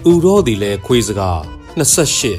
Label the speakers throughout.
Speaker 1: Urodile Quizga, Nasashi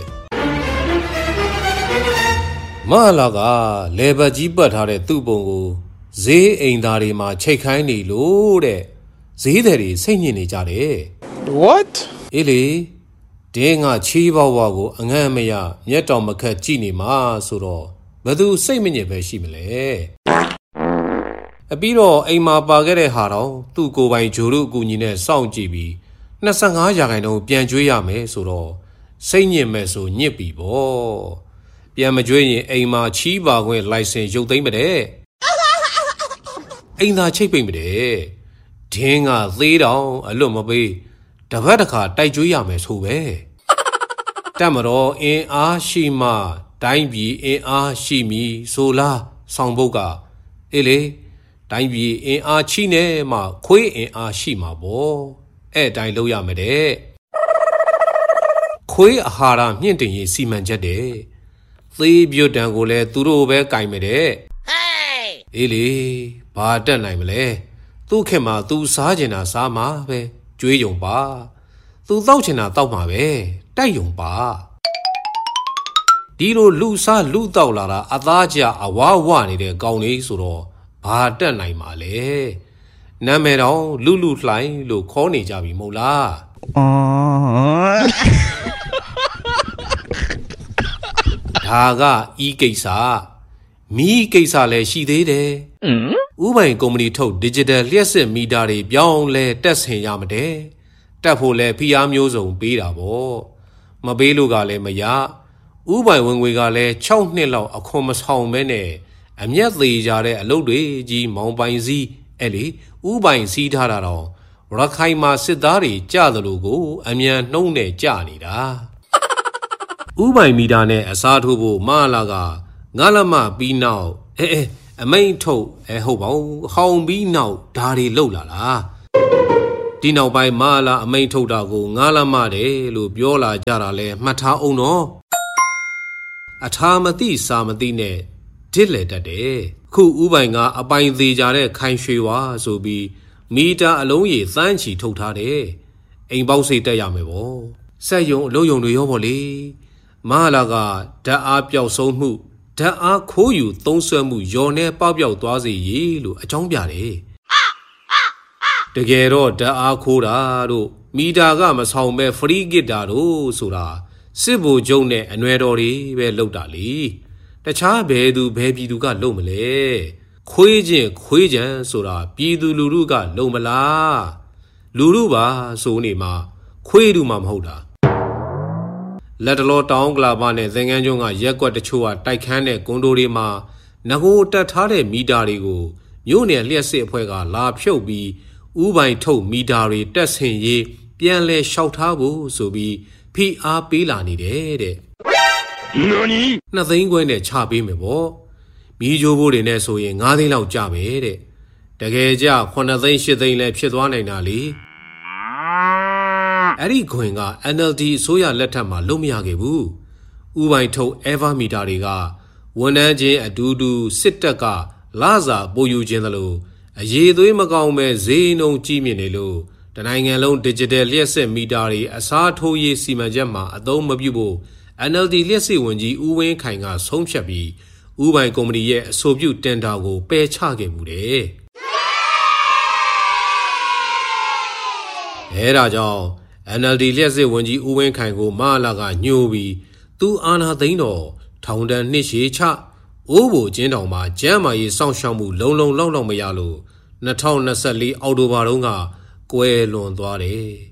Speaker 1: Malaga, Leba Jibatare Tubongo, Ze Aindarima, Chekaini, Lode, Zederi, singing jare.
Speaker 2: What?
Speaker 1: Ili, Dinga Chiva Wago, Angamaya, Yetomaka Gini Ma Suro, Badu Semini Beshimile. A biro Aima Bagere Haro, tu go by Juru Gunine Sound GB, Nasanga Yagano, Pianjuame Suro, Singing Meso Nippy Bo. Piamajoy Aima Chiba when license you think it. Ain't that chipping me? Dinga, lay down, a lumabe. The Vadaka, Taijuyame, so way. Tamaro, in a shima, Daimbi, in a shimi, sola, songboga. Ele, Daimbi, in a chine, ma, que in a shima bo. Dai loya mede. Que a haram, hinting ye seaman jade. Three beautangole, Turobe, Kaimede. Hey! Ele, pardon, Imele. Tu kema, tu sergeant, Sama, be. Jui Yong Ba, Tu Dauchina Tama Be, Dai Yong Ba. Dilo Lusa Ludaulara, Adaja, Awawani de Gauni Suro, Pardon Naimale. Namero, Lulu flying, Lu Koni Javi Mola. Taga, E. Gesa. Me Gesa le she did. Ubay company told digital lesson me daddy beyond le test him yamade. Tapole piamuzo beat a bo. Mabelu gale maya. Ubay when we gale chow nilo a commerce home mene. And yet the jare a load G. Mount by Z. Ellie. Ubay see tararo. Rakhaima Sidari Jadalugo. And yan no ne janida. Ubay midane asatubo malaga. Galama be now. A main toe, a hobo, how be now, daddy lola. Dino by mala, a main toe dago, ngala made, lubiola jarale, mata ono. A tamati samadine, dille da de. Ku ubanga, a bind the jare, kind shiwa, so be. Mita alone ye, thanchi totade. Ain't bossy tayamebo. Say you, loyon to yoboli. Malaga, da up your soul moo. Da call you, don't serve your ne pabio does a yellow, a chombiare. The gero da codado, Mida gamas how me free gidado, sura. Sibo jone and redori, where lodali. The child bedu baby do got lomele. Quajan, sura, pidu luruga lomala. Luruba, so nima, quedu mamhoda. Let alone town glabane, Zanganjonga, Yakwa the Chua, Taikane, Gondorima, Nago Tatare, Midarigo, Yunia Lese Puega, La Piobi, Ubay to Midari, Tessin ye, Pianle Shoutabo, so be P.R. Pilani de. Noni? Nothing going to chabi me bo. Mijo wood in eso in Adila Jabe. The Gaja, when a thing she they left Shedwan and Ali. Ari going a NLD soya letama lumiagebu. Ubay to Eva Midariga. One aje a dudu sitaka, Laza boyu generalo. A ye do imagaume zeno chiminelo. The nine alone digital lesse midari, a sato ye simajama, a dome mabubo. NLD lesse wenji uwen kanga som shabi. Ubay comedy ye so you tendago, pe chage bude. Era jaw. NLD lesse wenji uwen kango malaga newbi. Tu ana dino, town and nishi cha. Obo gentleman, jamma ye sound shamu, long mayalo. Natown nasali autobaronga, que lon dware.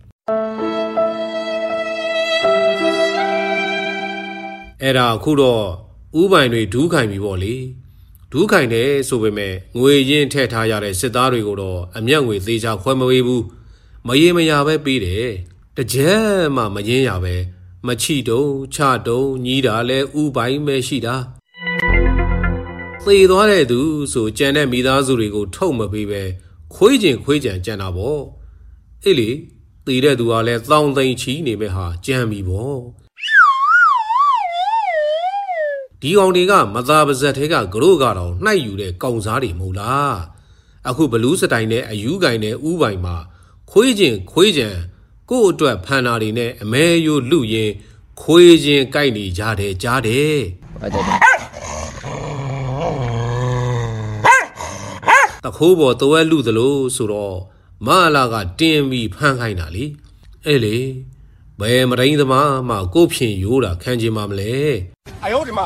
Speaker 1: Era kudo, Ubay do kind me volley. Do kind so we may, we yin tetayare sedarigo, a young with these are quemawebu. Mayemayabe beat it. The jama mayabe, machito, chato, nidale, ubay meshida. They don't do so, Jana Midazurigo, Toma baby, Quajan Janabo. Illy, they do a let down the chini meha, jammy bo. The only gun, Mazabazatega, Grogaro, Nayude, Gonzari Mula. A Kubalusa dine, a Ugine, Ubaima, Quajan. ကို့အတွက်ဖန်နာတွေနဲ့အမဲယိုလူရင်ခွေးချင်းကြိုက်နေကြတယ်ကြားတယ်တခိုးပေါ်တဝဲလူသလိုဆိုတော့မလာကတင်းပြီးဖမ်းခိုင်းတာလေအဲ့လေဘယ်မရင်းသမားမှကို့ဖြင့်ရိုးတာခံချင်မှမလဲအယောဒီမှာ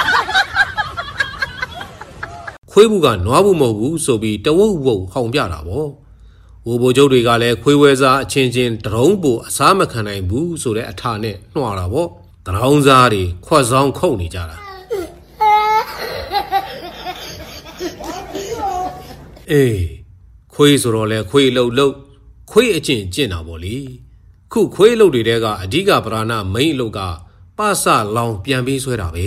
Speaker 1: ခွေးဘူးကနွားဘူးမဟုတ်ဘူးဆိုပြီးတဝုတ်ဝုတ်ဟောင်ပြတာပေါ့ဟိုဘိုလ်ချုပ်တွေကလည်းခွေးဝဲစားအချင်းချင်းတရုံးပူအစားမခံနိုင်ဘူးဆိုတဲ့အထာနဲ့နှွာတာပေါ့တရောင်းစားတွေခွက်ဆောင်ခုတ်နေကြတာအေးခွေးဆိုတော့လဲခွေးလှုပ်ခွေးအကျင့်ကျင့်တာပေါ့လေခုခွေးလှုပ်တွေတဲကအဓိကပဓာနာမိန်အလုပ်ကပစလောင်ပြန်ပြီးဆွဲတာပဲ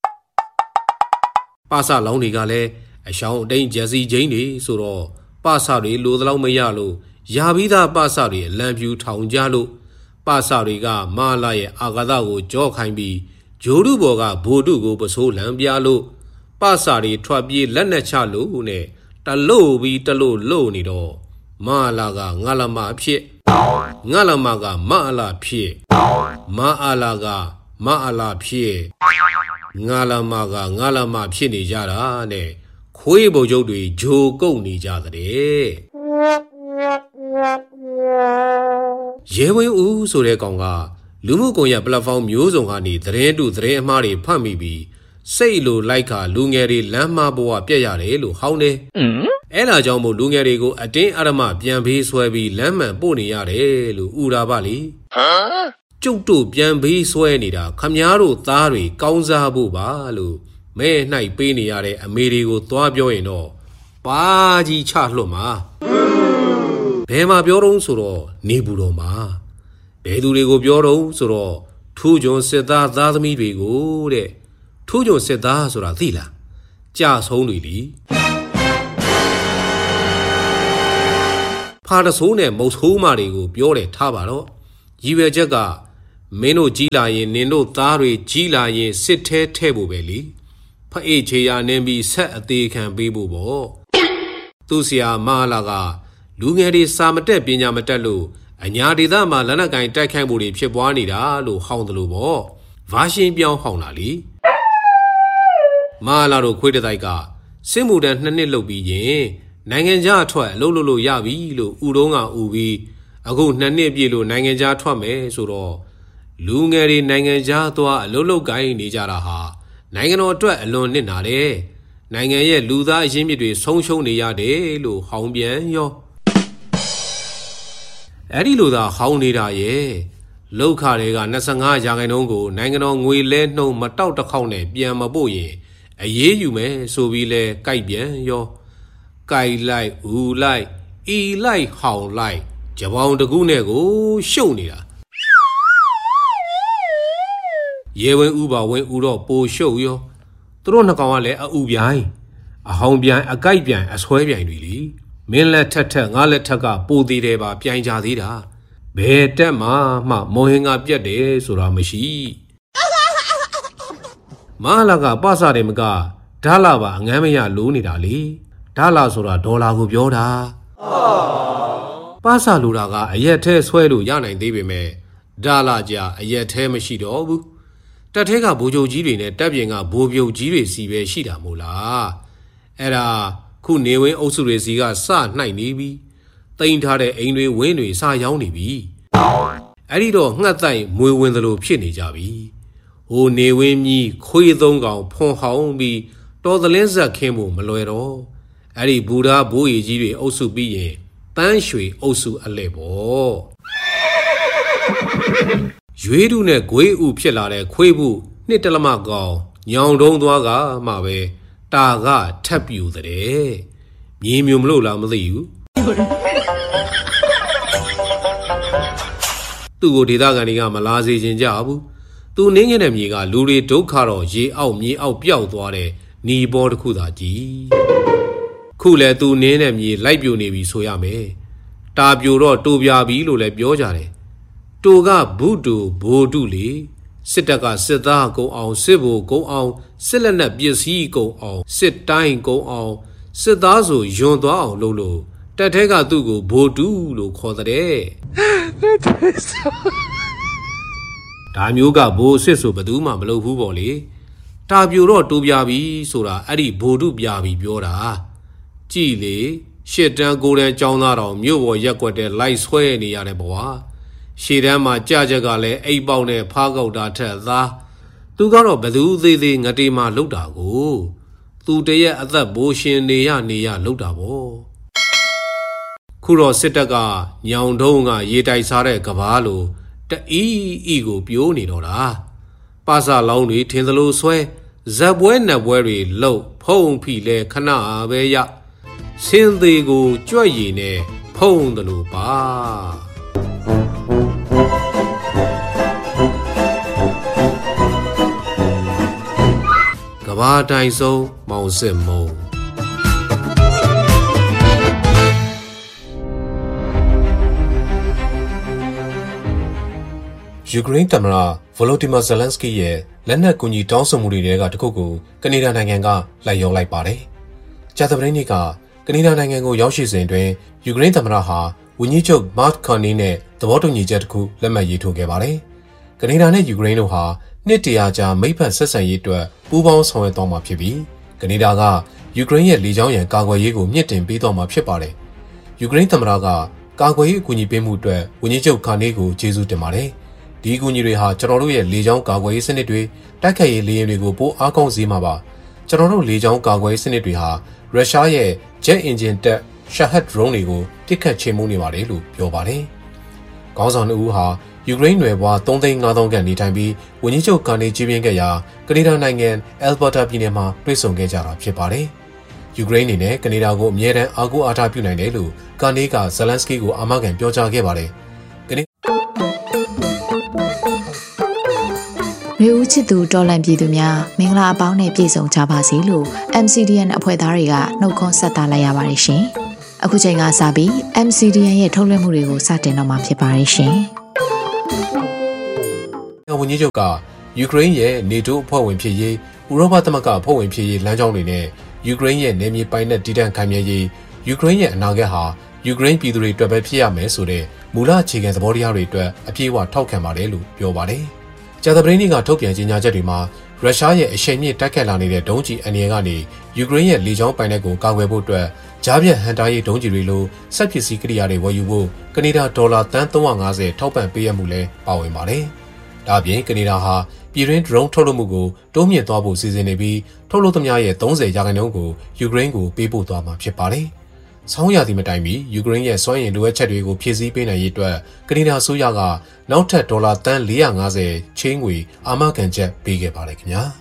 Speaker 1: ပစလောင်တွေကလည်းအရှောင်းအတိန်ဂျက်စီဂျိန်းတွေဆိုတော့ပစတွေလိုသလောက်မရလို့ယာပြီးသားပစတွေအလံပြူထောင်ကြလို့ပစတွေကမာလာရဲ့အာဃာတကိုကြောခိုင်းပြီးဂျိုရုဘော်ကဘိုတုကိုပစိုးလံပြလို့ပစတွေထွက်ပြေးလက်နဲ့ချလို့နဲ့တလို့ပြီးတလို့လို့နေတော့မာလာကငါလမဖြစ်ငါလမကမအလာဖြစ်မအလာကမအလာဖြစ်ငါလမကငါလမဖြစ်နေကြတာနဲ့ခွေးဘုံကျုပ်တွေဂျိုကုတ်နေကြတဲ့ရဲဝင်းဦးဆိုတဲ့ကောင်ကလူမှုကွန်ရက်ပလက်ဖောင်းမျိုးစုံကနေသတင်းတုသတင်းအမှားတွေဖတ်မိပြီးစိတ်လိုလိုက်ခါလူငယ်တွေလမ်းမဘဝပြက်ရတယ်လို့ဟောင်းတယ်အဲ့ဒါကြောင့်မို့လူငယ်တွေကိုအတင်းအဓမ္မပြန်ဘေးဆွဲပြီးလမ်းမှန်ပို့နေရတယ်လို့ဥရာပါလေကျုပ်တို့ပြန်ဘေးဆွဲနေတာခမားတို့သားတွေကောင်းစားဖို့ပါလို့မဲနှိုက်ပေးနေရတဲ့အမေတွေကိုသွားပြောရင်တော့ပါကြီးချလွတ်မှာဘယ်မှာပြောတော့ဆိုတော့နေဘူးတော့မှာဘယ်သူတွေကိုပြောတော့ဆိုတော့ထူးချွန်စစ်သားသားသမီးတွေကိုတဲ့ထူးချွန်စစ်သားဆိုတာသိလားကြဆုံးတွေလीဖာတဆိုးနဲ့မုတ်ဆိုးမတွေကိုပြောတယ်ထားပါတော့ရည်ရွယ်ချက်ကမင်းတို့ကြီးလာရင်နင်တို့သားတွေကြီးလာရင်စစ်ထဲထဲဖို့ပဲလीဖအေးချေရနင်းပြီးဆက်အသေးခံပေးဖို့ပေါ့သူ့ဆရာမလာကလူငယ်တွေစာမတက်ပညာမတက်လို့အညာဒေသမှာလက်နက်ကင်တိုက်ခိုက်မှုတွေဖြစ်ပွားနေတာလို့ဟောင်းတယ်လို့ပေါ့ဗာရှင်ပြောင်းဟောင်းတာလीမလာတို့ခွေးတဲ့တိုက်ကစစ်မှုတန်း2နှစ်လုပ်ပြီးရင်နိုင်ငံခြားထွက်အလုပ်လုပ်လို့ရပြီလို့ဥတုံးကဥပြီးအခု2နှစ်ပြည့်လို့နိုင်ငံခြားထွက်မယ်ဆိုတော့လူငယ်တွေနိုင်ငံခြားသွားအလုပ်လုပ်ကိုင်းနေကြတာဟာနိုင်ငံတော်အတွက်အလွန်နစ်နာတယ်နိုင်ငံရဲ့လူသားအရင်းမြစ်တွေဆုံးရှုံးနေရတယ်လို့ဟောင်းပြန်ရောအဲ့ဒီလိုသာဟောင်းနေတာရဲ့လောက်ခတွေက25ရာခိုင်နှုန်းကိုနိုင်ငံတော်ငွေလဲနှုန်းမတောက်တစ်ခေါက်နဲ့ပြန်မပို့ရင်အရေးယူမယ်ဆိုပြီးလဲကြိုက်ပြန်ရောကြိုက်လိုက်ဦးလိုက်ဤလိုက်ဟောင်းလိုက်ကြပောင်တကူးနဲ့ကိုရှုပ်နေတာရေဝင်ဥပါဝင်ဥတော့ပိုရှုပ်ရောသူတို့နှစ်ကောင်ကလည်းအဥပြိုင်အဟောင်းပြိုင်အကြိုက်ပြိုင်အဆွဲပြိုင်တွေလीမင်းလက်ထက်ငါလက်ထက်ကပိုသေးတယ်ပါပြိုင်ကြသေးတာဘယ်တက်မှမော်ဟင်ကပြက်တယ်ဆိုတာမရှိမလာကပစတယ်မကဓာလာပါအငမ်းမရလိုးနေတာလေဓာလာဆိုတာဒေါ်လာကိုပြောတာပစလိုတာကအရက်ထဲဆွဲလို့ရနိုင်သေးပေမဲ့ဓာလာကြအရက်ထဲမရှိတော့ဘူးတက်ထဲကဘိုးချုပ်ကြီးတွေနဲ့တက်ပြင်ကဘိုးပြုတ်ကြီးတွေစီပဲရှိတာမို့လားအဲ့ဒါခုနေဝင်းအုပ်စုတွေစီကစနှိုက်နေပြီတိန်ထားတဲ့အိမ်တွေဝင်းတွေစရောင်းနေပြီအဲ့ဒီတော့ငှက်တိုင်မွေဝင်သလိုဖြစ်နေကြပြီဟိုနေဝင်းကြီးခွေးသုံးကောင်ဖွန်ဟောင်းပြီးတော်သလင်းဆက်ခင်းဖို့မလွယ်တော့အဲ့ဒီဘူဓာဘိုးရီကြီးတွေအုပ်စုပြီးရင်တန်းရွှေအုပ်စုအလဲပေါ့ရွေးတုနဲ့ဂွေးဥဖြစ်လာတဲ့ခွေးဘူးနှစ်တလမကောင်ညောင်တုံးသွားကမှပဲတာကထပ်ပြူတဲ့မြင်းမျိုးမလို့လားမသိဘူးသူ့ကိုဒေသခံတွေကမလာစေချင်ကြဘူးသူနင်းငင်းတဲ့မြေကလူတွေဒုက္ခတော့ရေအောက်မြေအောက်ပျောက်သွားတဲ့နီဘောတစ်ခုသာကြည်ခုလဲသူနင်းတဲ့မြေလိုက်ပြိုနေပြီဆိုရမယ်တာပြိုတော့တူပြပြီလို့လည်းပြောကြတယ်တူကဘုတူဘိုတုလေစစ်တပ်ကစစ်သားကုံအောင်စစ်ဘိုကုံအောင်စစ်လက်နက်ပစ္စည်းကုံအောင်စစ်တိုင်းကုံအောင်စစ်သားဆိုယွန်သွားအောင်လုပ်လို့တက်ထဲကသူ့ကိုဘိုတူလို့ခေါ်တဲ့ဒါမျိုးကဘိုးအစ်စ်ဆိုဘယ်သူမှမလုပ်ဘူးပေါ့လေတာပြိုတော့တိုးပြပြီဆိုတာအဲ့ဒီဘိုတူပြပြီပြောတာကြည်လေရှစ်တန်းကိုတန်းចောင်းသားတော်မြို့ပေါ်ရက်ွက်တဲ့လိုက်ဆွဲနေရတယ်ဘွာရှေ့တန်းမှာကြကြက်ကလည်းအိပ်ပေါက်နဲ့ဖားကောက်တာထက်သားသူကတော့ဘသူသေးသေးငတေမာလှုပ်တာကိုသူတရက်အသက်ဘိုးရှင်နေရလှုပ်တာပေါ့ခုတော့စစ်တပ်ကညောင်တုံးကရေတိုက်စားတဲ့ကဘာလိုတအီးကိုပြိုးနေတော့တာပါစာလောင်းတွေထင်သလိုဆွဲဇက်ပွဲနက်ပွဲတွေလှုပ်ဖုံဖိလဲခဏပဲရစင်းသေးကိုကြွက်ရည်နဲ့ဖုံသလိုပါကဘာတိုင်ဆုံးမောင်စစ်မုံယူကရိန်းသမ္မတဗိုလိုဒီမာဇလန်စကီရဲ့လက်နက်ကူညီတောင်းဆိုမှုတွေကတခုကိုကနေဒါနိုင်ငံကလိုက်ရောလိုက်ပါတယ်။ကြာသပတေးနေ့ကကနေဒါနိုင်ငံကိုရောက်ရှိစဉ်တွင်ယူကရိန်းသမ္မတဟာဝန်ကြီးချုပ်မတ်ကာနီနဲ့သဘောတူညီချက်တစ်ခုလက်မှတ်ရေးထိုးခဲ့ပါတယ်။ကနေဒါနဲ့ယူကရိန်းတို့ဟာနှစ်တရာကြာမိတ်ဖက်ဆက်ဆံရေးအတွက်ပူးပေါင်းဆောင်ရွက်သွားမှာဖြစ်ပြီးကနေဒါကယူကရိန်းရဲ့လေကြောင်းရန်ကာကွယ်ရေးကိုမြင့်တင်ပေးသွားမှာဖြစ်ပါတယ်။ယူကရိန်းသမ္မတကကာကွယ်ရေးအကူအညီပေးမှုအတွက်ဝန်ကြီးချုပ်ကာနီကိုကျေးဇူးတင်ပါတယ်။ဒီအကူအညီတွေဟာကျွန်တော်တို့ရဲ့လေကြောင်းကာကွယ်ရေးစနစ်တွေတိုက်ခိုက်ရေးလေယာဉ်တွေကိုပိုအားကောင်းစေမှာပါကျွန်တော်တို့လေကြောင်းကာကွယ်ရေးစနစ်တွေဟာရုရှားရဲ့ Jet Engine တက် Shahed drone တွေကိုတစ်ခတ်ချေမှုန်းနေပါတယ်လို့ပြောပါတယ်။ခေါင်းဆောင်2ဦးဟာယူကရိန်းနယ်ပွား3,500,000ခန့်နေထိုင်ပြီးဝန်ကြီးချုပ်ကာနီကြီးပြင်းခဲ့ရာကနေဒါနိုင်ငံအယ်ဘတာပြည်နယ်မှာတွေ့ဆုံခဲ့ကြတာဖြစ်ပါတယ်။ယူကရိန်းအနေနဲ့ကနေဒါကိုအမြဲတမ်းအားကိုးအားထားပြုနိုင်တယ်လို့ကာနီကဇလန်စကီကိုအာမခံပြောကြားခဲ့ပါတယ်။
Speaker 2: မျိုးဦးချစ်သူတော်လန်ပြည်သူများမင်္ဂလာအပေါင်းနဲ့ပြည့်စုံကြပါစေလို့ MCDN အဖွဲ့သားတွေကနှုတ်ခွန်းဆက်တာလိုက်ရပါတယ်ရှင်။အခုချိန်ကစပြီး MCDN ရဲ့ထုတ်လွှင့်မှုတွေကိုစတင်တော့မှာဖြစ်ပါတယ်ရှင်
Speaker 1: ။ဝန်ကြီးချုပ်ကယူကရိန်းရဲ့နေတိုးအဖွဲ့ဝင်ဖြစ်ရေးဥရောပသမဂ္ဂအဖွဲ့ဝင်ဖြစ်ရေးလမ်းကြောင်းတွေနဲ့ယူကရိန်းရဲ့နယ်မြေပိုင်နက်တည်တံ့ခိုင်မြဲရေးယူကရိန်းရဲ့အနာဂတ်ဟာယူကရိန်းပြည်သူတွေအတွက်ပဲဖြစ်ရမယ်ဆိုတဲ့မူလအခြေခံသဘောတရားတွေအတွက်အပြည့်အဝထောက်ခံပါတယ်လို့ပြောပါတယ်။ကြာသပတေးနေ့ကထုတ်ပြန်ကြေညာချက်တွေမှာရုရှားရဲ့အရှိန်မြင့်တိုက်ခတ်လာနေတဲ့ဒုံးကျည်အန္တရာယ်ကနေယူကရိန်းရဲ့လေကြောင်းပိုင်နက်ကိုကာကွယ်ဖို့အတွက်ကြားဖြတ်ဟန်တာရေးဒုံးကျည်တွေလိုစက်ပစ္စည်းကိရိယာတွေဝယ်ယူဖို့ကနေဒါဒေါ်လာ350ထောက်ပံ့ပေးရမှုလည်းပါဝင်ပါတယ်။ဒါ့အပြင်ကနေဒါဟာပြည်တွင်း drone ထုတ်လုပ်မှုကိုတိုးမြင့်သွားဖို့စီစဉ်နေပြီးထုတ်လုပ်သမျှရဲ့30%ကိုယူကရိန်းကိုပေးပို့သွားမှာဖြစ်ပါတယ်။ဆောင်းရာသီမတိုင်မီယူကရိန်းရဲ့စွမ်းရည်လိုအပ်ချက်တွေကိုဖြည့်ဆည်းပေးနိုင်ရေးအတွက်ကနေဒါအစိုးရကနောက်ထပ်ဒေါ်လာ450ချင်းငွေအာမခံချက်ပေးခဲ့ပါတယ်ခင်ဗျာ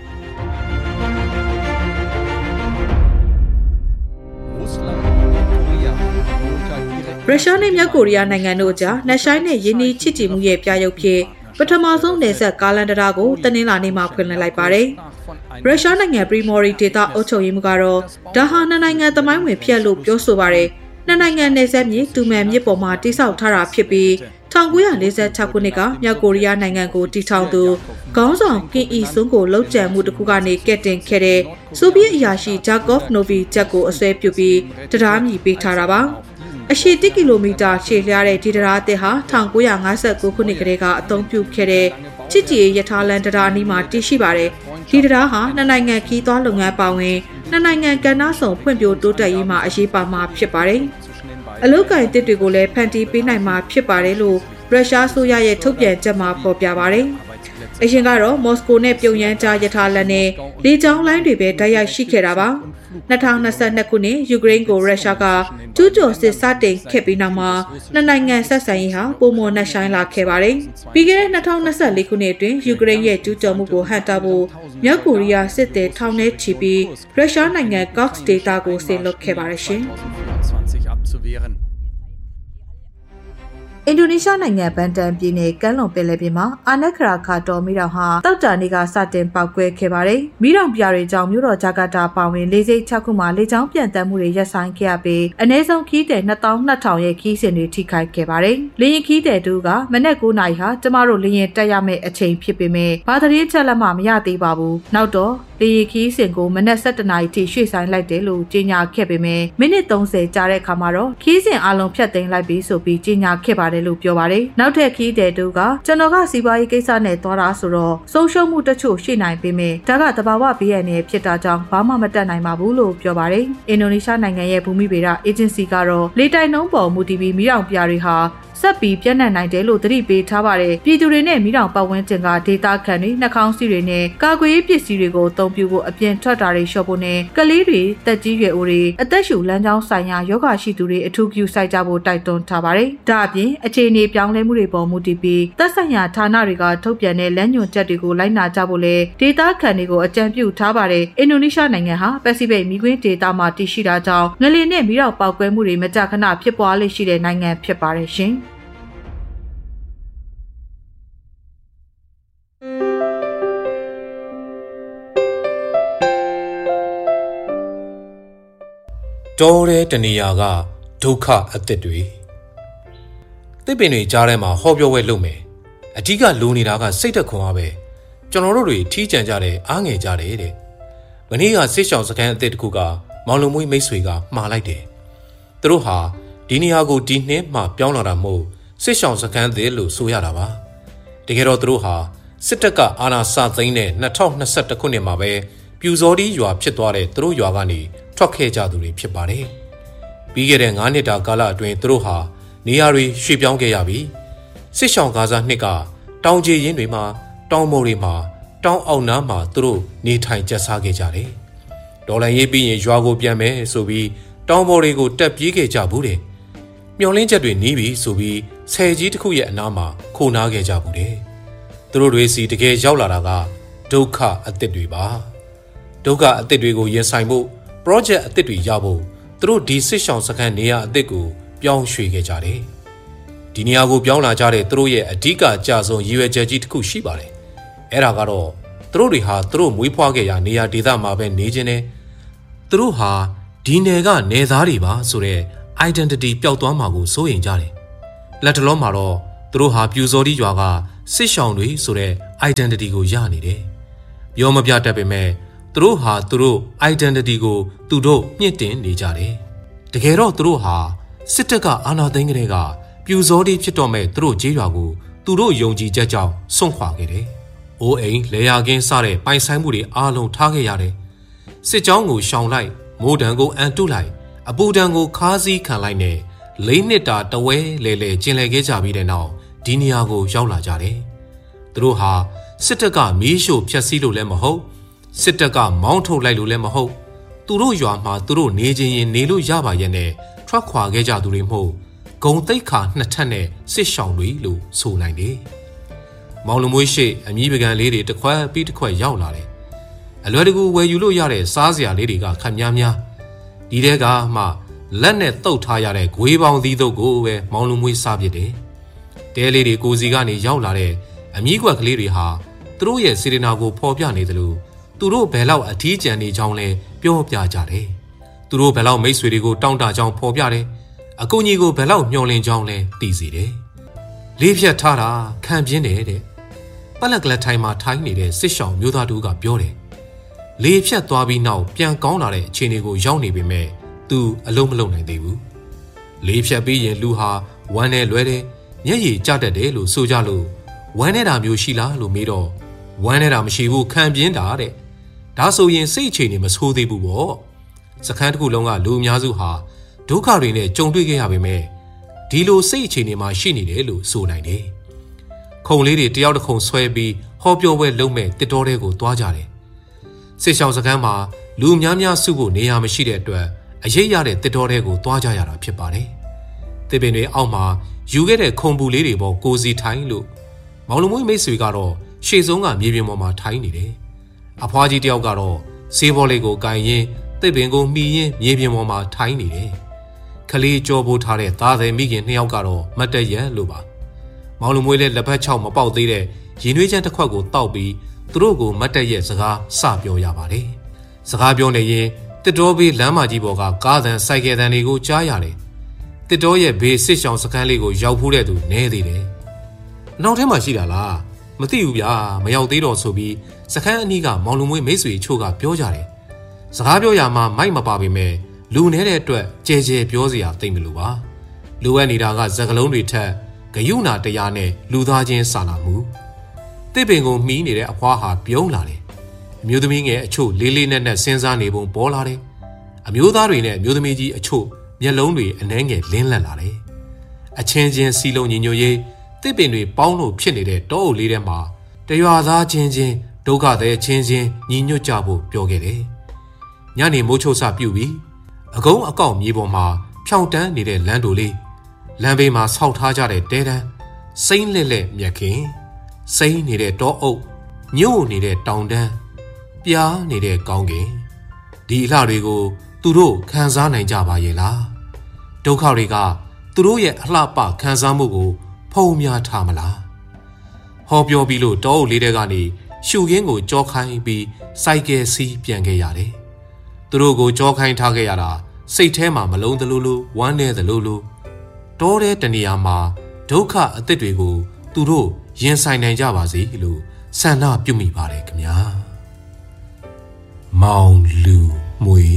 Speaker 3: ရုရှားနဲ့မြောက်ကိုရီးယားနိုင်ငံတို့ကြားနှက်ဆိုင်နဲ့ယင်းနှီးချစ်ကြည်မှုရဲ့ပြရုပ်ဖြစ်ပထမဆုံးနယ်စပ်ကားလန်တရာကိုတနင်္လာနေ့မှာဖွင့်လှစ်လိုက်ပါတယ်။ရုရှားနိုင်ငံပရီမော်ရီဒေသအုပ်ချုပ်ရေးမှူးကတော့ဒါဟာနှစ်နိုင်ငံသမိုင်းဝင်ဖြစ်လို့ပြောဆိုပါတယ်။နှစ်နိုင်ငံနယ်စပ်မြေတူမန်မြစ်ပေါ်မှာတိစောက်ထားတာဖြစ်ပြီး1946ခုနှစ်ကမြောက်ကိုရီးယားနိုင်ငံကိုတည်ထောင်သူခေါင်းဆောင်ကင်အီဆွန်းကိုလှုပ်ကြံမှုတစ်ခုကနေကက်တင်ခဲ့တဲ့ဆိုဗီယက်အရာရှိဂျာကော့ဖ်နိုဗီဂျက်ကိုအစွဲပြုပြီးတရားမြည်ပေးထားတာပါ။အရှည်1ကီလိုမီတာရှည်လျားတဲ့ဒီတရားအသစ်ဟာ1959ခုနှစ်ကတည်းကအသုံးပြုခဲ့တဲ့ချစ်ကြည်ရထားလန်တရားအနီးမှာတည်ရှိပါတယ်။ဒီတရားဟာနှစ်နိုင်ငံခီးသွွားလုပ်ငန်းပါဝင်နှစ်နိုင်ငံကဏ္ဍဆောင်ဖွံ့ဖြိုးတိုးတက်ရေးမှာအရေးပါမှာဖြစ်ပါတယ်။အလုပ်ကိုင်တစ်တွေကိုလည်းဖန်တီးပေးနိုင်မှာဖြစ်ပါတယ်လို့ရုရှားဆိုရရဲ့ထုတ်ပြန်ချက်မှာဖော်ပြပါတယ်။အရင်ကတော့မော်စကိုနဲ့ပြုံယမ်းကြားရထားလန်နဲ့လေကြောင်းလိုင်းတွေပဲတိုက်ရိုက်ရှိခဲ့တာပါ။2022ခုနှစ်ယူကရိန်းကိုရုရှားကကျူးကျော်စစ်စတင်ခဲ့ပြီးနောက်မှာနှစ်နိုင်ငံဆက်ဆံရေးဟာပုံမနှက်ဆိုင်လာခဲ့ပါတယ်။ပြီးခဲ့တဲ့2024ခုနှစ်အတွင်းယူကရိန်းရဲ့ကျူးကျော်မှုကိုဟန့်တားဖို့မြောက်ကိုရီးယားစစ်သည်ထောင်ထဲချီပြီးရုရှားနိုင်ငံ Cox Data ကိုဆေလွတ်ခဲ့ပါတယ်ရှင်။အင်ဒိုနီးရှားနိုင်ငံဘန်တန်ပြည်နယ်ကမ်းလွန်ပင်လယ်ပြင်မှာအာနက်ခရာခါတော်မီးတောင်ဟာတောက်တာနေ့ကစတင်ပေါက်ကွဲခဲ့ပါတယ်။မီးတောင်ပြာတွေကြောင့်မြို့တော်ဂျာကာတာပါဝင်၄စိတ်6ခုမှာလေကြောင်းပြန်တမ်းမှုတွေရပ်ဆိုင်းခဲ့ရပြီးအနည်းဆုံးခီးတဲ့22,000ရဲ့ခီးစဉ်တွေထိခိုက်ခဲ့ပါတယ်။လေရင်ခီးတဲ့တူကမနက်9:00နာရီဟာကျမတို့လေရင်တက်ရမယ့်အချိန်ဖြစ်ပေမဲ့ဘာတရေချက်လက်မှမရသေးပါဘူး။နောက်တော့လေယာဉ်ခီးစဉ်ကိုမနက်7:00 နာရီထိရွှေ့ဆိုင်းလိုက်တယ်လို့ကြေညာခဲ့ပေမဲ့မိနစ်30ကြာတဲ့အခါမှာတော့ခီးစဉ်အလုံးဖြတ်သိမ်းလိုက်ပြီးဆိုပြီးကြေညာခဲ့ပါတယ်လို့ပြောပါတယ်နောက်ထပ်ခီးတဲ့တူကကျွန်တော်ကစီးပွားရေးကိစ္စနဲ့သွားတာဆိုတော့ဆုံးရှုံးမှုတချို့ရှိနိုင်ပေမဲ့ဒါကသဘာဝဘေးအန္တရာယ်ဖြစ်တာကြောင့်ဘာမှမတတ်နိုင်ပါဘူးလို့ပြောပါတယ်အင်ဒိုနီးရှားနိုင်ငံရဲ့ဘူမိဗေဒအေဂျင်စီကတော့လေတိုက်နှုန်းပေါ်မူတည်ပြီးမီးတောင်ပြာတွေဟာဆက်ပြီးပြန့်နှံ့နိုင်တယ်လို့သတိပေးထားပါတယ်ပြည်သူတွေနဲ့မိတောင်ပတ်ဝန်းကျင်ကဒေသခံတွေနှာခေါင်းစည်းတွေနဲ့ကာကွယ်ရေးပစ္စည်းတွေကိုအသုံးပြုဖို့အပြင်ထွက်တာတွေလျှော့ဖို့နဲ့ကလေးတွေတက်ကြီးရွယ်အိုတွေအသက်ရှူလမ်းကြောင်းဆိုင်ရာယောဂရှိသူတွေအထူးပြုစိုက်ကြဖို့တိုက်တွန်းထားပါတယ်ဒါအပြင်အခြေအနေပြောင်းလဲမှုတွေပေါ်မူတည်ပြီးသက်ဆိုင်ရာဌာနတွေကထုတ်ပြန်တဲ့လမ်းညွှန်ချက်တွေကိုလိုက်နာကြဖို့လည်းဒေသခံတွေကိုအကြံပြုထားပါတယ်အင်ဒိုနီးရှားနိုင်ငံဟာပစိဖိတ်မီးခွင်းဒေသမှာတည်ရှိတာကြောင့်ငလျင်နဲ့မိတောင်ပေါက်ကွဲမှုတွေမကြာခဏဖြစ်ပွားလေ့ရှိတဲ့နိုင်ငံဖြစ်ပါတယ်ရှင်
Speaker 1: တောတဲ့တနေရာကဒုက္ခအသစ်တွေသစ်ပင်တွေကြားထဲမှာဟောပြောဝဲလုပ်မယ်အဓိကလိုနေတာကစိတ်သက်ခွန်အားပဲကျွန်တော်တို့တွေထီးကြံကြတယ်အားငယ်ကြတယ်တဲ့မနေ့ကစစ်ဆောင်စခန်းအသစ်တစ်ခုကမောင်လုံမွေးမိတ်ဆွေကမှားလိုက်တယ်သူတို့ဟာဒီနေရာကိုဒီနှစ်မှပြောင်းလာတာမဟုတ်စစ်ဆောင်စခန်းအသစ်လို့ဆိုရတာပါတကယ်တော့သူတို့ဟာစစ်တပ်ကအာဏာစသိမ်းတဲ့2021ခုနှစ်မှာပဲပြူစောတိရွာဖြစ်သွားတဲ့သူတို့ရွာကနေထွက်ခဲ့ကြသူတွေဖြစ်ပါတယ်။ပြီးခဲ့တဲ့9နှစ်တာကာလအတွင်းသူတို့ဟာနေရာတွေရွှေ့ပြောင်းခဲ့ရပြီးစစ်ဆောင်ကားစားနှစ်ကတောင်ကျေးရင်းတွေမှာတောင်မိုးတွေမှာတောင်အောက်နားမှာသူတို့နေထိုင်ကျဆားခဲ့ကြတယ်။ဒေါ်လာရေးပြီးရင်ရွာကိုပြန်မယ်ဆိုပြီးတောင်ပေါ်တွေကိုတက်ပြေးခဲ့ကြဘူးတဲ့။မျောလင်းချက်တွေနီးပြီးဆိုပြီးဆယ်ကြီးတစ်ခုရဲ့အနားမှာခိုနားခဲ့ကြဘူးတဲ့။သူတို့တွေစီတကယ်ရောက်လာတာကဒုက္ခအသစ်တွေပါ။ဒုက္ခအသစ်တွေကိုရင်ဆိုင်ဖို့project အသစ်တွေရဖို့သူတို့ဒီစစ်ဆောင်စခန်းနေရာအသစ်ကိုပြောင်းရွှေ့ခဲ့ကြတယ်။ဒီနေရာကိုပြောင်းလာကြတဲ့သူတို့ရဲ့အဓိကကြဆုံးရည်ရွယ်ချက်ကြီးတစ်ခုရှိပါတယ်။အဲ့ဒါကတော့သူတို့တွေဟာသူတို့မွေးဖွားခဲ့ရာနေရာဒေသမှာပဲနေခြင်းနဲ့သူတို့ဟာဒီနယ်ကနေသားတွေပါဆိုတဲ့ identity ပျောက်သွားမှာကိုစိုးရိမ်ကြတယ်။လက်တလုံးမှာတော့သူတို့ဟာပြူစောတိရွာကစစ်ဆောင်တွေဆိုတဲ့ identity ကိုရနေတယ်။ပြောမပြတတ်ပေမဲ့သူတို့ဟာသူတို့ identity ကိုသူတို့မြင့်တင်နေကြတယ်။တကယ်တော့သူတို့ဟာစစ်တပ်ကအာဏာသိမ်းကလေးကပြူစောတိဖြစ်တော့မဲ့သူတို့ကြေးရွာကိုသူတို့ယုံကြည်ချက်ကြောင့်စွန့်ခွာခဲ့တယ်။အိုးအိမ်လေယာကင်းစတဲ့ပိုင်ဆိုင်မှုတွေအားလုံးထားခဲ့ရတယ်။စစ်ကြောင်းကိုရှောင်လိုက်မိုးတံကိုအန်တုလိုက်အပူတံကိုခါးစည်းခံလိုက်နဲ့၄နှစ်တာတဝဲလေလေကျင်လည်ခဲ့ကြပြီးတဲ့နောက်ဒီနေရာကိုရောက်လာကြတယ်။သူတို့ဟာစစ်တပ်ကမီးရှို့ဖျက်ဆီးလို့လည်းမဟုတ်စစ်တပ်ကမောင်းထုတ်လိုက်လို့လည်းမဟုတ်သူတို့ရွာမှာသူတို့နေခြင်းရင်နေလို့ရပါရဲ့နဲ့ထွက်ခွာခဲ့ကြသူတွေမဟုတ်ဂုံတိတ်ခါနှစ်ထပ်နဲ့စစ်ရှောင်တွေလို့ဆိုနိုင်တယ်။မောင်လူမွေးရှိအမြီးပကံလေးတွေတစ်ခွက်ပြီးတစ်ခွက်ရောက်လာတယ်။အလွယ်တကူဝယ်ယူလို့ရတဲ့စားစရာလေးတွေကခက်များများဒီတဲကမှလက်နဲ့တုပ်ထားရတဲ့ဂွေးပေါင်းသီးတို့ကိုပဲမောင်လူမွေးစားပြစ်တယ်။တဲလေးတွေကိုစီကနေရောက်လာတဲ့အမြီးကွက်ကလေးတွေဟာသူတို့ရဲ့စေတနာကိုဖော်ပြနေသလိုသူတို့ဘယ်လောက်အထီးကျန်နေကြောင်းလဲပြောပြကြတယ်။သူတို့ဘယ်လောက်မိတ်ဆွေတွေကိုတောင်းတကြောင်းဖော်ပြတယ်။အကူကြီးကိုဘယ်လောက်မျှော်လင့်ကြောင်းလဲသိစေတယ်။လေးဖြတ်ထားတာခံပြင်းတယ်တဲ့။ပလက်ကလထိုင်မှာထိုင်းနေတဲ့စစ်ရှောင်မျိုးသားတို့ကပြောတယ်။လေးဖြတ်သွားပြီးနောက်ပြန်ကောင်းလာတဲ့အခြေအနေကိုရောက်နေပေမဲ့သူအလုံးမလုံးနိုင်သေးဘူး။လေးဖြတ်ပြီးရင်လူဟာဝမ်းနဲ့လွဲတယ်မျက်ရည်ကျတတ်တယ်လို့ဆိုကြလို့ဝမ်းနေတာမျိုးရှိလားလို့မေးတော့ဝမ်းနေတာမရှိဘူးခံပြင်းတာတဲ့။ဒါဆိုရင်စိတ်အခြေအနေမဆိုးသေးဘူးပေါ့စခန်းတစ်ခုလုံးကလူအများစုဟာဒုက္ခတွေနဲ့ကြုံတွေ့ခဲ့ရပေမဲ့ဒီလိုစိတ်အခြေအနေမှာရှိနေတယ်လို့ဆိုနိုင်တယ်ခုံလေးတွေတယောက်တစ်ခုံဆွဲပြီးဟောပြောပွဲလုံးမဲ့တစ်တော်တဲကိုသွားကြတယ်စစ်ဆောင်စခန်းမှာလူများများစုဖို့နေရာမရှိတဲ့အတွက်အရေးရတဲ့တစ်တော်တဲကိုသွားကြရတာဖြစ်ပါတယ်တစ်ပင်တွေအောက်မှာယူခဲ့တဲ့ခုံပူလေးတွေပေါ်ကိုစီထိုင်လို့မောင်လူမွေးမိတ်ဆွေကတော့ရှေ့ဆုံးကမြေပြင်ပေါ်မှာထိုင်နေတယ်အဖွားကြီးတယောက်ကတော့ဆေးဘောလေးကိုကန်ရင်းတစ်ပင်ကိုမှီရင်းမြေပြင်ပေါ်မှာထိုင်နေတယ်ခလေးကြောပိုးထားတဲ့သားသည်မိခင်နှစ်ယောက်ကတော့မတ်တရက်လို့ပါမောင်လူမွေးလည်းလက်ဖက်ချောက်မပေါက်သေးတဲ့ရင်နှွေးချမ်းတစ်ခွက်ကိုတောက်ပြီးသူတို့ကိုမတ်တရက်စကားစပြောရပါတယ်စကားပြောနေရင်တစ်တော်ဘေးလမ်းမကြီးပေါ်ကကားသံစိုက်ကယ်သံတွေကိုကြားရတယ်တစ်တော်ရဲ့ဘေးစစ်ဆောင်စခန်းလေးကိုရောက်ဖို့တဲ့သူနဲသေးတယ်နောက်ထဲမှာရှိတာလားမသိဘူးဗျာမရောက်သေးတော့ဆိုပြီးစခန်းအနီးကမောင်လူမွေးမိတ်ဆွေချို့ကပြောကြတယ်စကားပြောရမှာမိုက်မပါပေမဲ့လူနေတဲ့အတွက်ကြဲကြဲပြောစရာသိမ့်မလို့ပါလိုအပ်နေတာကစကလုံးတွေထက်ဂယုဏတရားနဲ့လူသားချင်းစာနာမှုတစ်ပင်ကိုမှီးနေတဲ့အဖွားဟာပြုံးလာတယ်အမျိုးသမီးငယ်အချို့လေးလေးနက်နက်စဉ်းစားနေပုံပေါ်လာတယ်အမျိုးသားတွေနဲ့အမျိုးသမီးကြီးအချို့မျက်လုံးတွေအနှဲငယ်လင်းလက်လာတယ်အချင်းချင်းစီလုံးညီညွတ်ရေးတစ်ပင်တွေပေါင်းလို့ဖြစ်နေတဲ့တောအုပ်လေးထဲမှာတရွာသားချင်းချင်းဒုက္ခသည်ချင်းချင်းညီညွတ်ကြဖို့ပြောခဲ့တယ်ညနေမိုးချိုးစပြုတ်ပြီးအကုန်းအကောက်မြေပေါ်မှာဖြောင်းတန်းနေတဲ့လမ်းတို့လေးလမ်းဘေးမှာဆောက်ထားကြတဲ့တဲတန်းစိမ့်လက်လက်မြက်ခင်စိမ့်နေတဲ့တောအုပ်ညို့နေတဲ့တောင်တန်းပြားနေတဲ့ကောင်းကင်ဒီအလှတွေကိုသူတို့ခံစားနိုင်ကြပါရဲ့လားဒုက္ခတွေကသူတို့ရဲ့အလှပခံစားမှုကိုဖုံးများထားမလားဟောပြောပြီးလို့တောအုပ်လေးတဲကနေရှုခင်းကိုကြောခိုင်းပြီးစိုက်ကယ်စီးပြန်ခဲ့ရတယ်သူတို့ကိုကြောခိုင်းထားခဲ့ရတာစိတ်ထဲမှာမလုံးသလိုလိုဝမ်းနေသလိုလိုတောတဲ့တနေရာမှာဒုက္ခအသစ်တွေကိုသူတို့ရင်ဆိုင်နိုင်ကြပါစေလို့ဆန္ဒပြုမိပါတယ်ခင်ဗျာမောင်လူမွေ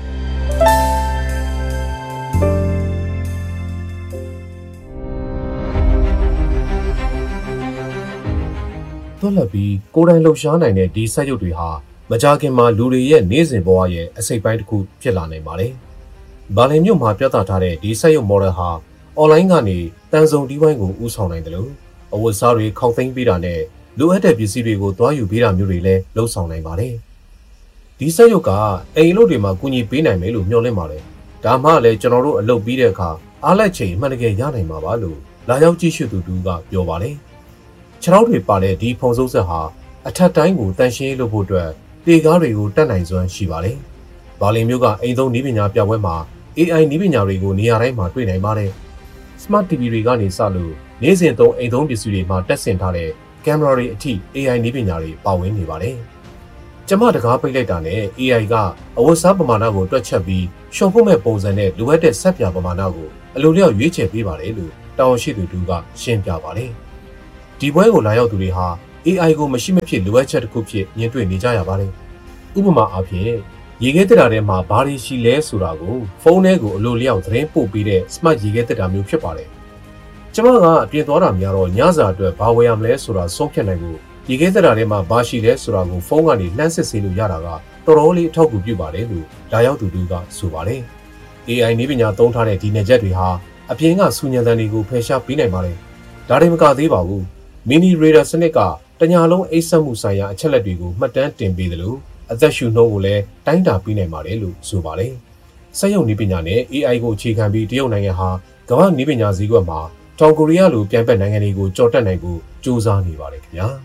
Speaker 1: တော်လပြီးကိုယ်တိုင်လှုပ်ရှားနိုင်တဲ့ဒီစက်ရုပ်တွေဟာမကြခင်မှာလူတွေရဲ့နေ့စဉ်ဘဝရဲ့အစိတ်ပိုင်းတစ်ခုဖြစ်လာနိုင်ပါတယ်။ဘာလင်မြို့မှာပြသထားတဲ့ဒီစက်ရုပ် model ဟာအွန်လိုင်းကနေတန်ဆုံဒီဝိုင်းကိုဦးဆောင်နိုင်တယ်လို့အဝတ်စားတွေခောက်သိမ်းပေးတာနဲ့လိုအပ်တဲ့ပစ္စည်းတွေကိုသွားယူပေးတာမျိုးတွေလည်းလှုပ်ဆောင်နိုင်ပါတယ်။ဒီစက်ရုပ်ကအိမ်အလုပ်တွေမှာကူညီပေးနိုင်မယ်လို့မျှော်လင့်ပါတယ်။ဒါမှလည်းကျွန်တော်တို့အလုပ်ပြီးတဲ့အခါအားလက်ချိန်မှန်တကယ်ရနိုင်မှာပါလို့လာရောက်ကြည့်ရှုသူတူကပြောပါတယ်။ခြေထောက်တွေပါတဲ့ဒီဖုံစိုးဆက်ဟာအထက်တိုင်းကိုတန်ရှင်းလုပ်ဖို့အတွက်တေကားတွေကိုတတ်နိုင်စွမ်းရှိပါတယ်။ဘာလင်မျိုးကအိမ်သုံးနည်းပညာပြပွဲမှာ AI နည်းပညာတွေကိုနေရာတိုင်းမှာတွေ့နိုင်ပါတယ်။ Smart TV တွေကနေစလို့နေ့စဉ်သုံးအိမ်သုံးပစ္စည်းတွေမှာတက်ဆင်ထားတဲ့ကင်မရာတွေအထိ AI နည်းပညာတွေပါဝင်နေပါတယ်။ကျမတကားပိတ်လိုက်တာနဲ့ AI ကအဝတ်စားပမာဏကိုတွက်ချက်ပြီးရှော့ဖို့မဲ့ပုံစံနဲ့လိုအပ်တဲ့ဆက်ပြပမာဏကိုအလိုလျောက်ရွေးချယ်ပေးပါတယ်လို့တာဝန်ရှိသူတူကရှင်းပြပါတယ်။ဒီပွဲကိုလာရောက်သူတွေဟာ AI ကိုမရှိမဖြစ်လိုအပ်ချက်တစ်ခုဖြစ်မြင်တွေ့နေကြရပါတယ်။ဥပမာအားဖြင့်ရေခဲတက်တာထဲမှာဘာတွေရှိလဲဆိုတာကိုဖုန်းထဲကိုအလိုလျောက်သတင်းပို့ပေးတဲ့ Smart ရေခဲတက်တာမျိုးဖြစ်ပါတယ်။ကျမကအပြင်သွားတာများတော့ညစာအတွက်ဘာဝယ်ရမလဲဆိုတာဆုံးဖြတ်နိုင်ဖို့ရေခဲတက်တာထဲမှာဘာရှိလဲဆိုတာကိုဖုန်းကနေလှမ်းစစ်ဆေးလို့ရတာကတော်တော်လေးအထောက်အကူပြုပါတယ်လို့လာရောက်သူတို့ကဆိုပါတယ်။ AI နည်းပညာသုံးထားတဲ့ဒီနယ်ချက်တွေဟာအပြင်ကစူညံတန်တွေကိုဖယ်ရှားပေးနိုင်ပါတယ်။ဒါတွေမကသေးပါဘူး။ Mini Radar စနစ်ကတညာလုံးအိတ်ဆက်မှုဆိုင်ရာအချက်လက်တွေကိုမှတ်တမ်းတင်ပေးတယ်လို့အသက်ရှူနှုန်းကိုလည်းတိုင်းတာပေးနိုင်ပါတယ်လို့ဆိုပါတယ်။စက်ရုပ်နည်းပညာနဲ့ AI ကိုအခြေခံပြီးတရုတ်နိုင်ငံဟာကမ္ဘာနည်းပညာဈေးကွက်မှာတောင်ကိုရီးယားလိုပြိုင်ဘက်နိုင်ငံတွေကိုကြော်တက်နိုင်ဖို့ကြိုးစားနေပါတယ်ခင်ဗျာ။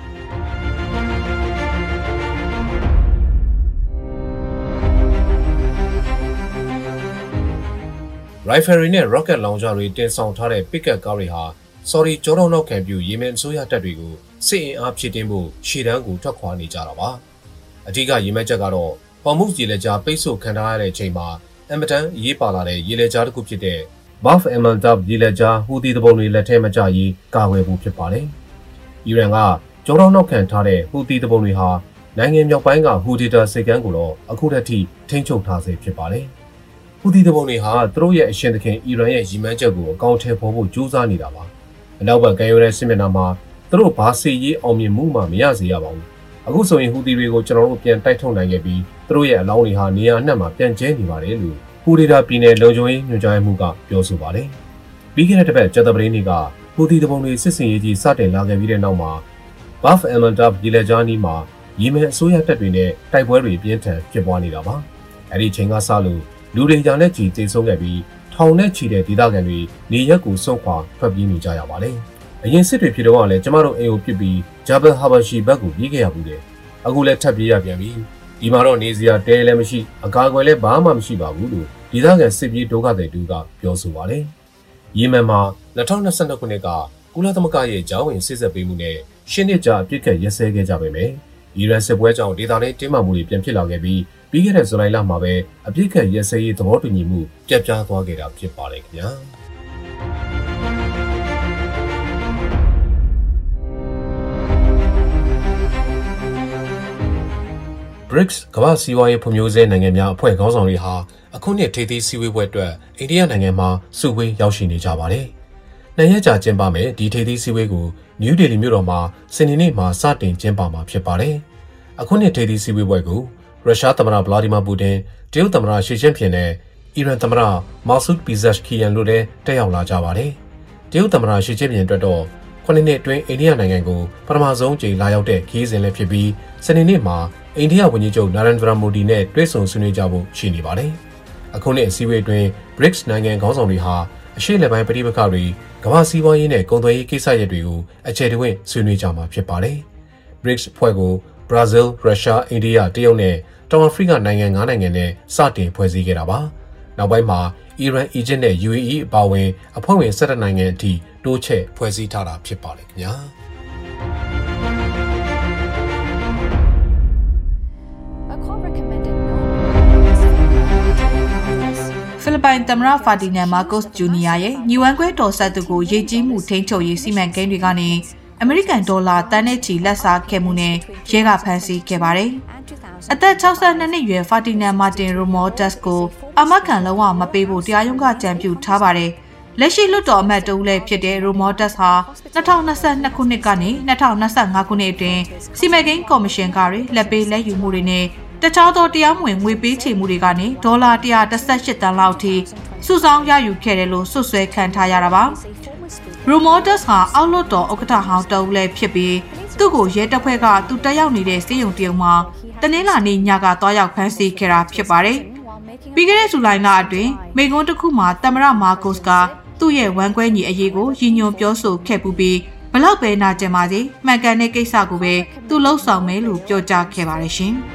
Speaker 1: Rifle နဲ့ Rocket Launcher တွေတင်ဆောင်ထားတဲ့ Pickup ကားတွေဟာSaudi ကြောတော်နောက်ခံပြုယီမင်အစိုးရတပ်တွေကိုစစ်အင်အားဖြည့်တင်းဖို့ရှေ့တန်းကိုထွက်ခွာနေကြတာပါ။အထူးကရေမဲချက်ကတော့ဟော်မုရေလက်ကြားပိတ်ဆို့ခံထားရတဲ့အချိန်မှာအမတန်ရေးပါလာတဲ့ရေလက်ကြားတစ်ခုဖြစ်တဲ့ Bab al-Mandab ရေလက်ကြားဟူသီတပုံတွေလက်ထဲမကျရေးကာကွယ်ဖို့ဖြစ်ပါတယ်။အီရန်ကကြောတော်နောက်ခံထားတဲ့ဟူသီတပုံတွေဟာနိုင်ငံမြောက်ပိုင်းကဟူဒီတာစိတ်ကမ်းကိုတော့အခုထက်ထိထိန်းချုပ်ထားစေဖြစ်ပါတယ်။ဟူသီတပုံတွေဟာသူတို့ရဲ့အရှင်သခင်အီရန်ရဲ့ရည်မှန်းချက်ကိုအကောင့်ထဲပေါ်ဖို့ကြိုးစားနေတာပါ။အနောက်ဘက်ကမ်းရိုးတဲ့စစ်မျက်နှာမှာသူတို့ဘာစီရေးအောင်မြင်မှုမှမရစေရပါဘူး။အခုဆိုရင်ဟူသီတွေကိုကျွန်တော်တို့ပြန်တိုက်ထုတ်နိုင်ခဲ့ပြီးသူတို့ရဲ့အလောင်းတွေဟာနေရာအနှံ့မှာပြန်ကျဲနေပါတယ်လို့ဟူဒီတာပြည်နယ်လုံခြုံရေးညွှန်ကြားမှုကပြောဆိုပါတယ်။ပြီးခဲ့တဲ့တစ်ပတ်ကျသပတေးနေ့ကဟူသီတပုံတွေစစ်စင်ရေးကြီးစတင်လာခဲ့ပြီးတဲ့နောက်မှာ Bab al-Mandab ရေလက်ကြားနီးမှာယီမင်အစိုးရတပ်တွေနဲ့တိုက်ပွဲတွေပြင်းထန်ဖြစ်ပွားနေတာပါ။အဲဒီချိန်ကစလို့လူတွေရာနဲ့ချီသေဆုံးခဲ့ပြီးထောင်နဲ့ချီတဲ့ဒေသခံတွေနေရက်ကိုစွန့်ခွာထွက်ပြေးနေကြရပါတယ်။အရင်စစ်တွေဖြစ်တော့လည်းကျမတို့အိမ်ကိုပြစ်ပြီးဂျာဘယ်ဟာဘာရှီဘက်ကိုပြေးခဲ့ရဘူးတယ်။အခုလည်းထပ်ပြေးရပြန်ပြီ။ဒီမှာတော့နေစရာတဲလည်းမရှိအကာအကွယ်လည်းဘာမှမရှိပါဘူးလို့ဒေသခံစစ်ပြေးဒုက္ခသည်တို့ကပြောဆိုပါတယ်။ယီမင်မှာ2022ခုနှစ်ကကုလသမဂ္ဂရဲ့ဂျောင်းဝင်စစ်ဆက်ပေးမှုနဲ့ရှင်းနှစ်ကြာအပြစ်ခတ်ရက်စဲခဲ့ကြပေမယ့်အီရန်စစ်ပွဲကြောင့်ဒေသတွင်းတင်းမာမှုတွေပြန်ဖြစ်လာခဲ့ပြီးပြီးခဲ့တဲ့ဇူလိုင်လမှာပဲအပြစ်ခတ်ရက်စဲရေးသဘောတူညီမှုပြတ်ပြားသွားခဲ့တာဖြစ်ပါတယ်ခင်ဗျာ BRICS ကမ္ဘာစီးပွားရေးဖွံ့ဖြိုးဆဲနိုင်ငံများအဖွဲ့ခေါင်းဆောင်တွေဟာအခုနှစ်ထိပ်သီးစည်းဝေးပွဲအတွက်အိန္ဒိယနိုင်ငံမှာစုဝေးရောက်ရှိနေကြပါတယ်။နှစ်ရက်ကြာကျင်းပမယ်ဒီထိပ်သီးစည်းဝေးကိုနယူးဒေလီမြို့တော်မှာစနေနေ့မှာစတင်ကျင်းပမှာဖြစ်ပါတယ်။အခုနှစ်ထိပ်သီးစည်းဝေးပွဲကိုရုရှားသမ္မတဗလာဒီမာပူတင်တရုတ်သမ္မတရှီကျင်းဖျင်နဲ့အီရန်သမ္မတမာဆူဒ်ပီဇက်ခီယန်တို့လည်းတက်ရောက်လာကြပါတယ်။တရုတ်သမ္မတရှီကျင်းဖျင်အတွက်တော့9နှစ်အတွင်းအိန္ဒိယနိုင်ငံကိုပထမဆုံးကြိမ်လာရောက်တဲ့ခရီးစဉ်လည်းဖြစ်ပြီးစနေနေ့မှာအိန္ဒိယဝန်ကြီးချုပ်နာရန်ဒရာမိုဒီနဲ့တွေ့ဆုံဆွေးနွေးကြဖို့ရှိနေပါတယ်။အခုနှစ်အစည်းအဝေးအတွင်း BRICS နိုင်ငံခေါင်းဆောင်တွေဟာအရှေ့လက်ပိုင်းပဋိပက္ခတွေကမ္ဘာစီးပွားရေးနဲ့ကုန်သွယ်ရေးကိစ္စရပ်တွေကိုအခြေတဝင့်ဆွေးနွေးကြမှာဖြစ်ပါတယ်။ BRICS ဖွဲ့ကိုဘရာဇီး၊ရုရှား၊အိန္ဒိယ၊တရုတ်နဲ့တောင်အာဖရိကနိုင်ငံ9နိုင်ငံနဲ့စတင်ဖွဲ့စည်းခဲ့တာပါ။နောက်ပိုင်းမှာအီရန်၊အီဂျစ်နဲ့ UAE အပါအဝင်အဖွဲ့ဝင်17နိုင်ငံအထိတိုးချဲ့ဖွဲ့စည်းထားတာဖြစ်ပါတယ်ခင်ဗျာ။
Speaker 3: ဖိလစ်ပိုင်သမ္မတဖာဒီနန်မာကို့စ်ဂျူနီယာရဲ့ညီဝမ်းခွဲတော်ဆက်သူကိုရည်ကြီးမှုထိန်းချုပ်ရေးစီမံကိန်းတွေကနေအမေရိကန်ဒေါ်လာတန်းနဲ့ချီလက်စားခဲ့မှုနဲ့ရဲကဖမ်းဆီးခဲ့ပါတယ်။အသက်62နှစ်ရွယ်ဖာဒီနန်မာတင်ရိုမောတက်စ်ကိုအာမခံလုံးဝမပေးဖို့တရားရုံးကကြံပြုထားပါတယ်။လက်ရှိလွှတ်တော်အမတ်တဦးလည်းဖြစ်တဲ့ရိုမောတက်စ်ဟာ2022ခုနှစ်ကနေ2025ခုနှစ်အတွင်းစီမံကိန်းကော်မရှင်ကလက်ပေးလက်ယူမှုတွေနဲ့တခြားသောတရားမဝင်ငွေပေးချေမှုတွေကနေဒေါ်လာ118တန်လောက်ထိစုဆောင်းရယူခဲ့တယ်လို့စွပ်စွဲခံထားရတာပါ။ရိုမောတက်စ်ဟာအောက်လွှတ်တော်ဥက္ကဋ္ဌဟောင်းတဦးလည်းဖြစ်ပြီးသူ့ကိုရဲတပ်ဖွဲ့ကသူတက်ရောက်နေတဲ့စေယုံတရုံမှာတနင်္လာနေ့ညကတွားရောက်ဖမ်းဆီးခဲ့တာဖြစ်ပါတယ်။ပြီးခဲ့တဲ့ဇူလိုင်လအတွင်းမိန့်ခွန်းတစ်ခုမှာသမ္မတမာကို့စ်ကသူ့ရဲ့ဝမ်းကွဲညီအရေးကိုရည်ညွှန်းပြောဆိုခဲ့ပူပြီးဘလောက်ပဲနာကျင်ပါစေမှန်ကန်တဲ့ကိစ္စကိုပဲသူလှုပ်ဆောင်မယ်လို့ပြောကြားခဲ့ပါတယ်ရှင်။